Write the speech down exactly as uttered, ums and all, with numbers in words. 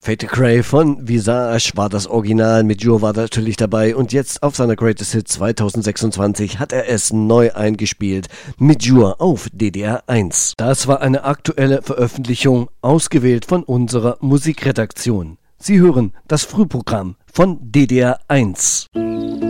Fate Cray von Visage war das Original, mit Jur war natürlich dabei und jetzt auf seiner Greatest Hits zwanzig sechsundzwanzig hat er es neu eingespielt mit Jur auf D D R eins. Das war eine aktuelle Veröffentlichung, ausgewählt von unserer Musikredaktion. Sie hören das Frühprogramm von D D R eins.